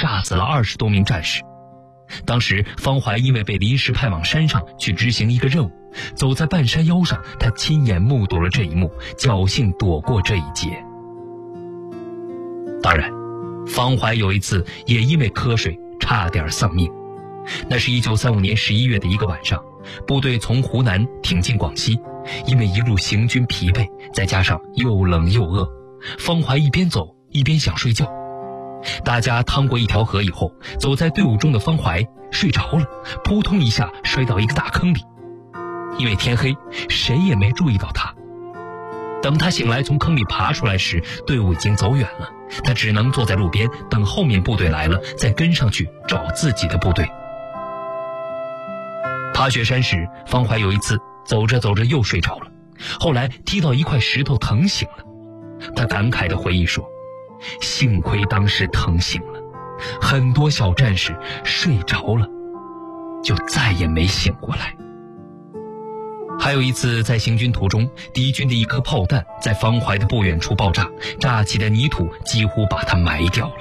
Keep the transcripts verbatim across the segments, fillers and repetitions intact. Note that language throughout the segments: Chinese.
炸死了二十多名战士。当时方怀因为被临时派往山上去执行一个任务，走在半山腰上，他亲眼目睹了这一幕，侥幸躲过这一劫。当然，方怀有一次也因为瞌睡差点丧命。那是一九三五年十一月的一个晚上，部队从湖南挺进广西，因为一路行军疲惫，再加上又冷又饿，方怀一边走一边想睡觉。大家趟过一条河以后，走在队伍中的方怀睡着了，扑通一下摔到一个大坑里。因为天黑，谁也没注意到他。等他醒来从坑里爬出来时，队伍已经走远了，他只能坐在路边等后面部队来了再跟上去找自己的部队。爬雪山时，方怀有一次走着走着又睡着了，后来踢到一块石头疼醒了。他感慨地回忆说，幸亏当时疼醒了，很多小战士睡着了就再也没醒过来。还有一次在行军途中，敌军的一颗炮弹在方怀的不远处爆炸，炸起的泥土几乎把他埋掉了。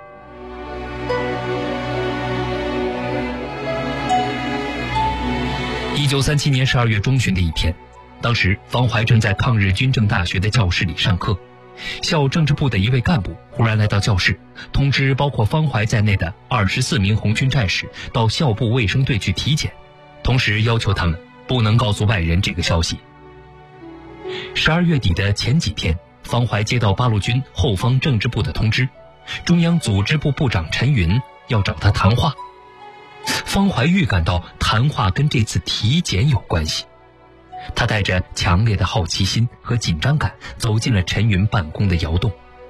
一九三七年十二月中旬的一天，当时方怀正在抗日军政大学的教室里上课，校政治部的一位干部忽然来到教室，通知包括方怀在内的二十四名红军战士到校部卫生队去体检，同时要求他们不能告诉外人这个消息。十二月底的前几天，方怀接到八路军后方政治部的通知，中央组织部部长陈云要找他谈话。方怀预感到谈话跟这次体检有关系，他带着强烈的好奇心和紧张感走进了陈云办公的窑洞。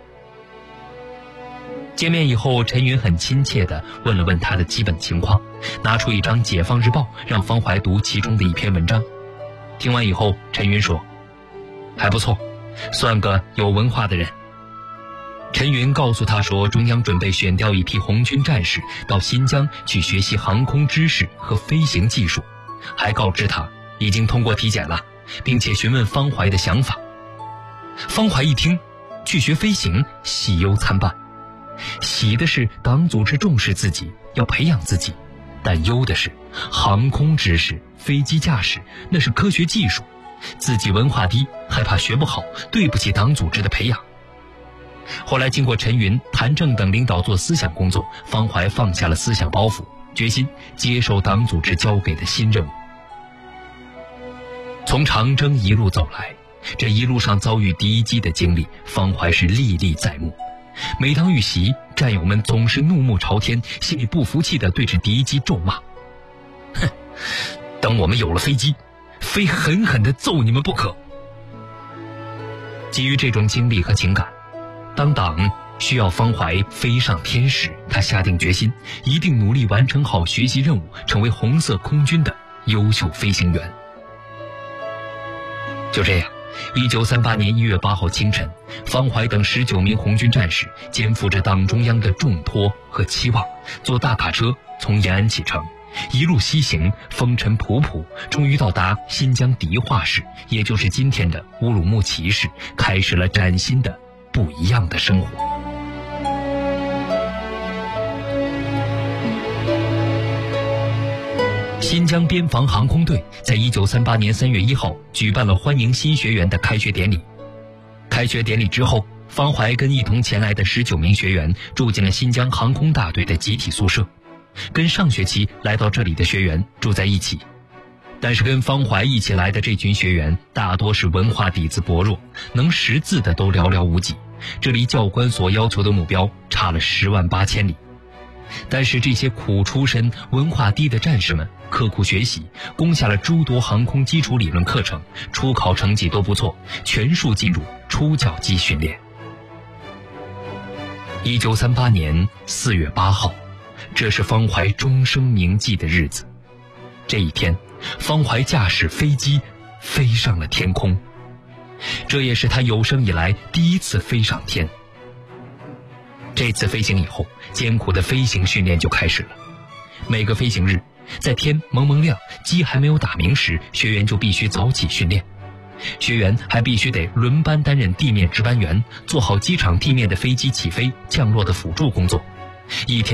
见面以后，陈云很亲切地问了问他的基本情况，拿出一张《解放日报》让方怀读其中的一篇文章。听完以后，陈云说，还不错，算个有文化的人。陈云告诉他说，中央准备选调一批红军战士到新疆去学习航空知识和飞行技术，还告知他已经通过体检了，并且询问方怀的想法。方怀一听，去学飞行，喜忧参半。喜的是党组织重视自己，要培养自己，但忧的是航空知识、飞机驾驶那是科学技术，自己文化低，害怕学不好，对不起党组织的培养。后来经过陈云、谭政等领导做思想工作，方怀放下了思想包袱，决心接受党组织交给的新任务。从长征一路走来，这一路上遭遇敌机的经历，方怀是历历在目。每当遇袭，战友们总是怒目朝天，心里不服气地对着敌机咒骂：哼，等我们有了飞机，非狠狠地揍你们不可。基于这种经历和情感，当党需要方怀飞上天时，他下定决心，一定努力完成好学习任务，成为红色空军的优秀飞行员。就这样，一九三八年一月八号清晨，方怀等十九名红军战士肩负着党中央的重托和期望，坐大卡车从延安启程，一路西行，风尘仆仆，终于到达新疆迪化市，也就是今天的乌鲁木齐市，开始了崭新的不一样的生活。新疆边防航空队在一九三八年三月一号举办了欢迎新学员的开学典礼。开学典礼之后，方怀跟一同前来的十九名学员住进了新疆航空大队的集体宿舍，跟上学期来到这里的学员住在一起。但是跟方怀一起来的这群学员大多是文化底子薄弱，能识字的都寥寥无几，这离教官所要求的目标差了十万八千里。但是这些苦出身、文化低的战士们刻苦学习，攻下了诸多航空基础理论课程，初考成绩都不错，全数进入初教机训练。一九三八年四月八号，这是方怀终生铭记的日子。这一天，方怀驾驶飞机飞上了天空，这也是他有生以来第一次飞上天。这次飞行以后，艰苦的飞行训练就开始了。每个飞行日，在天蒙蒙亮、机还没有打鸣时，学员就必须早起训练。学员还必须得轮班担任地面值班员，做好机场地面的飞机起飞、降落的辅助工作。一天